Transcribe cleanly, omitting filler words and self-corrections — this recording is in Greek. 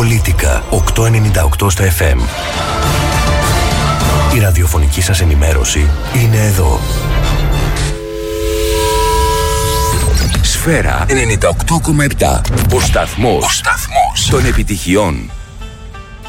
Πολίτικα 898 στο FM. Η ραδιοφωνική σας ενημέρωση είναι εδώ. Σφαίρα 98,7. Ο σταθμός των επιτυχιών.